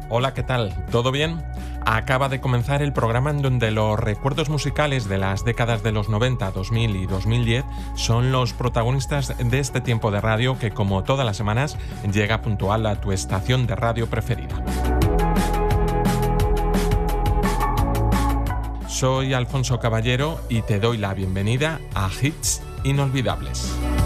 Hola, ¿qué tal? ¿Todo bien? Acaba de comenzar el programa en donde los recuerdos musicales de las décadas de los 90, 2000 y 2010 son los protagonistas de este tiempo de radio que, como todas las semanas, llega puntual a tu estación de radio preferida. Soy Alfonso Caballero y te doy la bienvenida a Hits Inolvidables.